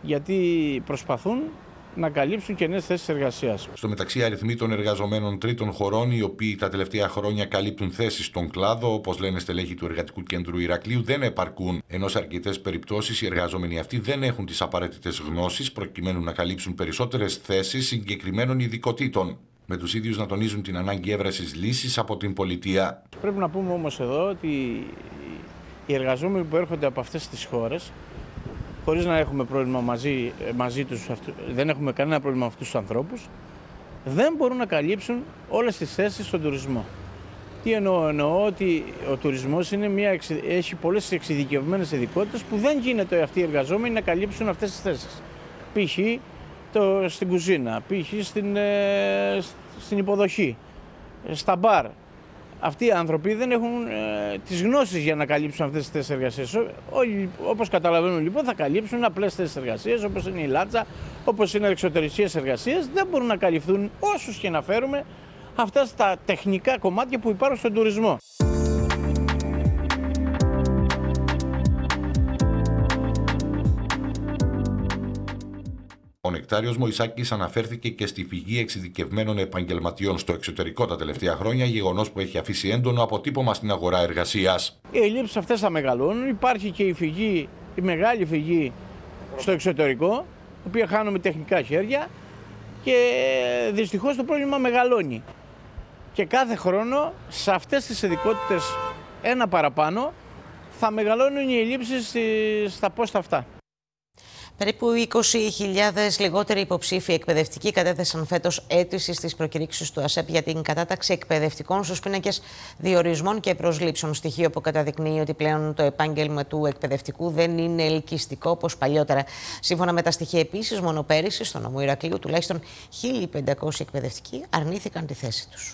γιατί προσπαθούν να καλύψουν κενές θέσεις εργασίας. Στο μεταξύ, αριθμοί των εργαζομένων τρίτων χωρών, οι οποίοι τα τελευταία χρόνια καλύπτουν θέσεις στον κλάδο, όπως λένε στελέχη του Εργατικού Κέντρου Ηρακλείου, δεν επαρκούν, ενώ σε αρκετές περιπτώσεις οι εργαζόμενοι αυτοί δεν έχουν τις απαραίτητες γνώσεις προκειμένου να καλύψουν περισσότερες θέσεις συγκεκριμένων ειδικοτήτων. Με τους ίδιους να τονίζουν την ανάγκη έβρασης λύσης από την πολιτεία. Πρέπει να πούμε όμως εδώ ότι οι εργαζόμενοι που έρχονται από αυτές τις χώρες, χωρίς να έχουμε πρόβλημα μαζί τους, δεν έχουμε κανένα πρόβλημα με αυτούς τους ανθρώπους, δεν μπορούν να καλύψουν όλες τις θέσεις στον τουρισμό. Τι εννοώ? Εννοώ ότι ο τουρισμός έχει πολλές εξειδικευμένες ειδικότητες που δεν γίνεται αυτοί οι εργαζόμενοι να καλύψουν αυτές τις θέσεις. Π.χ. στην κουζίνα, π.χ. στην υποδοχή, στα μπαρ. Αυτοί οι άνθρωποι δεν έχουν τις γνώσεις για να καλύψουν αυτές τις θέσεις εργασίας. Όπως καταλαβαίνουν λοιπόν, θα καλύψουν απλές θέσεις εργασίας, όπως είναι η λάτσα, όπως είναι εξωτερικές εργασίες. Δεν μπορούν να καλυφθούν όσους και να φέρουμε αυτά τα τεχνικά κομμάτια που υπάρχουν στον τουρισμό. Ο Νεκτάριος Μωυσάκης αναφέρθηκε και στη φυγή εξειδικευμένων επαγγελματιών στο εξωτερικό τα τελευταία χρόνια, γεγονός που έχει αφήσει έντονο αποτύπωμα στην αγορά εργασίας. Οι ελλείψεις αυτές θα μεγαλώνουν. Υπάρχει και η μεγάλη φυγή στο εξωτερικό, η οποία χάνουμε τεχνικά χέρια και δυστυχώς το πρόβλημα μεγαλώνει. Και κάθε χρόνο σε αυτές τις ειδικότητες ένα παραπάνω θα μεγαλώνουν οι ελλείψεις στα πόστα αυτά. Περίπου 20.000 λιγότεροι υποψήφοι εκπαιδευτικοί κατέθεσαν φέτος αίτηση στις προκηρύξεις του ΑΣΕΠ για την κατάταξη εκπαιδευτικών στους πίνακες διορισμών και προσλήψεων. Στοιχείο που καταδεικνύει ότι πλέον το επάγγελμα του εκπαιδευτικού δεν είναι ελκυστικό όπως παλιότερα. Σύμφωνα με τα στοιχεία, επίσης, μόνο πέρυσι στο νομό Ηρακλείου τουλάχιστον 1.500 εκπαιδευτικοί αρνήθηκαν τη θέση τους.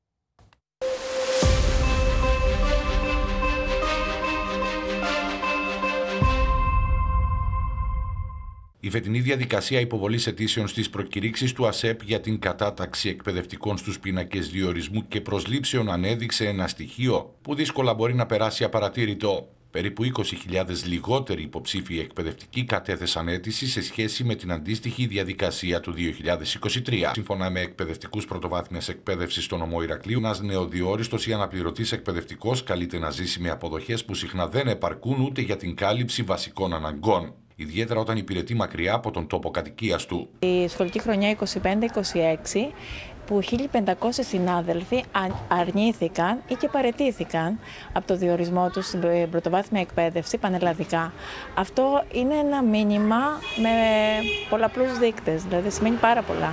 Η φετινή διαδικασία υποβολής αιτήσεων στις προκηρύξεις του ΑΣΕΠ για την κατάταξη εκπαιδευτικών στους πίνακες διορισμού και προσλήψεων ανέδειξε ένα στοιχείο που δύσκολα μπορεί να περάσει απαρατήρητο. Περίπου 20.000 λιγότεροι υποψήφοι εκπαιδευτικοί κατέθεσαν αίτηση σε σχέση με την αντίστοιχη διαδικασία του 2023. Σύμφωνα με εκπαιδευτικούς πρωτοβάθμιας εκπαίδευσης στο νομό Ηρακλείου, ένας νεοδιόριστος ή αναπληρωτής εκπαιδευτικός καλείται να ζήσει με αποδοχές που συχνά δεν επαρκούν ούτε για την κάλυψη βασικών αναγκών. Ιδιαίτερα όταν υπηρετεί μακριά από τον τόπο κατοικίας του. Η σχολική χρονιά 25-26, που 1.500 συνάδελφοι αρνήθηκαν ή και παραιτήθηκαν από το διορισμό τους στην πρωτοβάθμια εκπαίδευση πανελλαδικά. Αυτό είναι ένα μήνυμα με πολλαπλούς δείκτες, δηλαδή σημαίνει πάρα πολλά.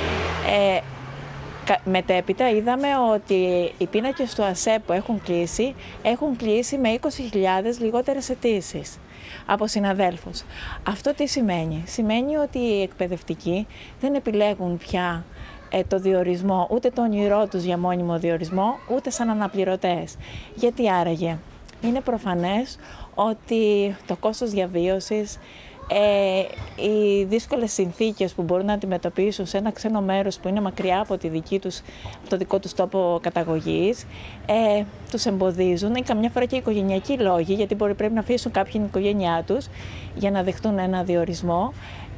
Μετέπειτα είδαμε ότι οι πίνακες του ΑΣΕΠ που έχουν κλείσει με 20.000 λιγότερες αιτήσεις από συναδέλφους. Αυτό τι σημαίνει? Σημαίνει ότι οι εκπαιδευτικοί δεν επιλέγουν πια το διορισμό, ούτε το όνειρό τους για μόνιμο διορισμό, ούτε σαν αναπληρωτές. Γιατί άραγε? Είναι προφανές ότι το κόστος διαβίωσης, οι δύσκολες συνθήκες που μπορούν να αντιμετωπίσουν σε ένα ξένο μέρος που είναι μακριά από το δικό τους τόπο καταγωγής, τους εμποδίζουν, ή καμιά φορά και οικογενειακοί λόγοι, γιατί πρέπει να αφήσουν κάποιον οικογένειά τους για να δεχτούν ένα διορισμό.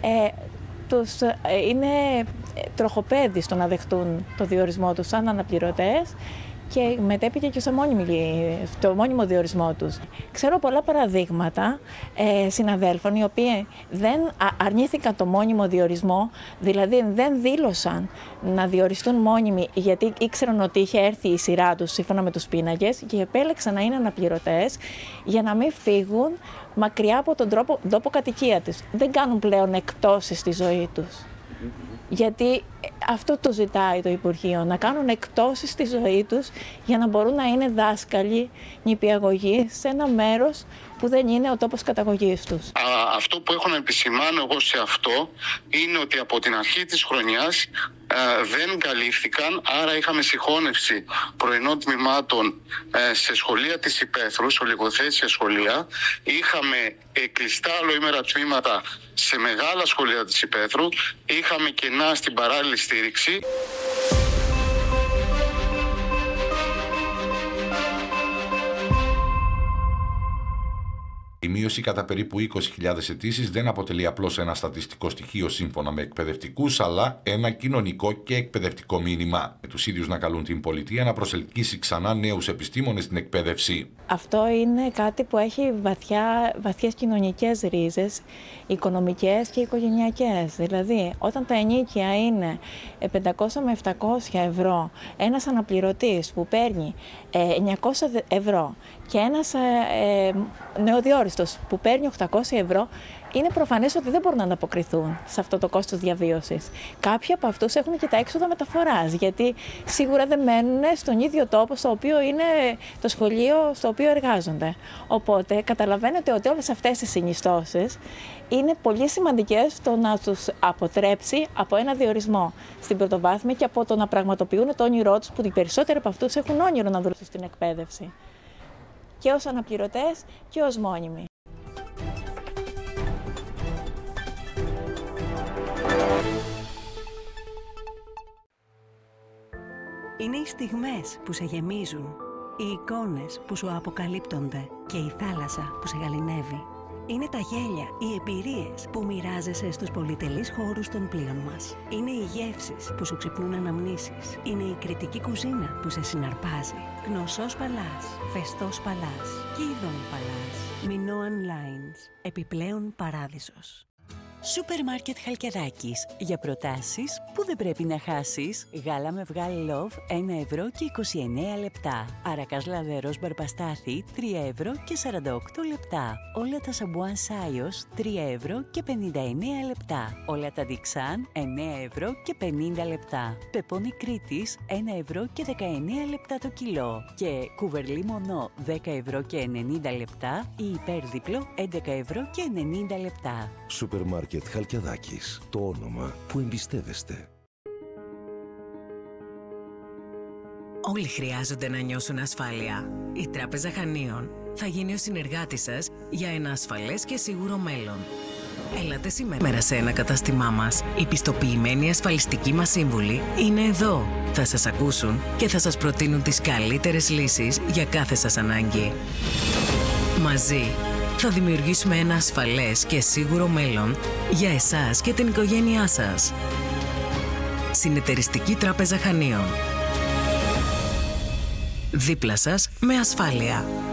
Είναι τροχοπέδι στο να δεχτούν το διορισμό τους σαν αναπληρωτές και μετέπειτα και το μόνιμο διορισμό τους. Ξέρω πολλά παραδείγματα συναδέλφων οι οποίοι δεν αρνήθηκαν το μόνιμο διορισμό, δηλαδή δεν δήλωσαν να διοριστούν μόνιμοι γιατί ήξεραν ότι είχε έρθει η σειρά τους σύμφωνα με τους πίνακες και επέλεξαν να είναι αναπληρωτές για να μην φύγουν μακριά από τον τόπο κατοικία τους. Δεν κάνουν πλέον εκπτώσεις στη ζωή τους. Γιατί αυτό το ζητάει το Υπουργείο, να κάνουν εκπτώσεις στη ζωή τους για να μπορούν να είναι δάσκαλοι, νηπιαγωγοί σε ένα μέρος που δεν είναι ο τόπος καταγωγής τους. Αυτό που έχω να επισημάνω εγώ σε αυτό είναι ότι από την αρχή της χρονιάς δεν καλύφθηκαν, άρα είχαμε συγχώνευση πρωινών τμήματων σε σχολεία της υπαίθρου, σε ολιγοθέσια σχολεία. Είχαμε κλειστά ολοήμερα τμήματα σε μεγάλα σχολεία της υπαίθρου. Είχαμε κενά στην παράλληλη στήριξη. Η μείωση κατά περίπου 20.000 αιτήσεις δεν αποτελεί απλώς ένα στατιστικό στοιχείο σύμφωνα με εκπαιδευτικούς, αλλά ένα κοινωνικό και εκπαιδευτικό μήνυμα. Με τους ίδιους να καλούν την πολιτεία να προσελκύσει ξανά νέους επιστήμονες στην εκπαίδευση. Αυτό είναι κάτι που έχει βαθιές κοινωνικές ρίζες, οικονομικές και οικογενειακές. Δηλαδή, όταν τα ενίκια είναι 500 με 700 ευρώ, ένας αναπληρωτής που παίρνει 900 ευρώ και ένας νεοδιόριστος που παίρνει 800 ευρώ, είναι προφανές ότι δεν μπορούν να ανταποκριθούν σε αυτό το κόστος διαβίωσης. Κάποιοι από αυτούς έχουν και τα έξοδα μεταφοράς, γιατί σίγουρα δεν μένουν στον ίδιο τόπο στο οποίο είναι το σχολείο στο οποίο εργάζονται. Οπότε καταλαβαίνετε ότι όλες αυτές τις συνιστώσεις είναι πολύ σημαντικές στο να τους αποτρέψει από ένα διορισμό στην πρωτοβάθμια και από το να πραγματοποιούν το όνειρό τους, που οι περισσότεροι από αυτούς έχουν όνειρο να δουλέψουν στην εκπαίδευση. Και ως αναπληρωτές και ως μόνιμοι. Είναι οι στιγμές που σε γεμίζουν, οι εικόνες που σου αποκαλύπτονται και η θάλασσα που σε γαληνεύει. Είναι τα γέλια, οι εμπειρίες που μοιράζεσαι στους πολυτελείς χώρους των πλοίων μας. Είναι οι γεύσεις που σου ξυπνούν αναμνήσεις. Είναι η κριτική κουζίνα που σε συναρπάζει. Γνωσός Παλάς, Φεστός Παλάς, Κίδων Παλάς, Minoan Lines, επιπλέον παράδεισος. Σούπερ μάρκετ Χαλκιαδάκης. Για προτάσεις που δεν πρέπει να χάσεις. Γάλα με βγάλει love 1 ευρώ και 29 λεπτά. Αρακάς λαδερός μπαρπαστάθη 3 ευρώ και 48 λεπτά. Όλα τα σαμπουάν Σάιος 3 ευρώ και 59 λεπτά. Όλα τα Dixan 9 ευρώ και 50 λεπτά. Πεπόνι Κρήτης 1 ευρώ και 19 λεπτά το κιλό. Και κουβερλί μονό 10 ευρώ και 90 λεπτά ή υπέρδιπλο 11 ευρώ και 90 λεπτά. Σούπερ μάρκετ Χαλκιαδάκης. Το όνομα που εμπιστεύεστε. Όλοι χρειάζονται να νιώσουν ασφάλεια. Η Τράπεζα Χανίων θα γίνει ο συνεργάτης σας για ένα ασφαλές και σίγουρο μέλλον. Έλατε σήμερα σε ένα κατάστημά μας. Οι πιστοποιημένοι ασφαλιστικοί μας σύμβουλοι είναι εδώ. Θα σας ακούσουν και θα σας προτείνουν τις καλύτερες λύσεις για κάθε σας ανάγκη. Μαζί θα δημιουργήσουμε ένα ασφαλές και σίγουρο μέλλον για εσάς και την οικογένειά σας. Συνεταιριστική Τράπεζα Χανίων. Δίπλα σας με ασφάλεια.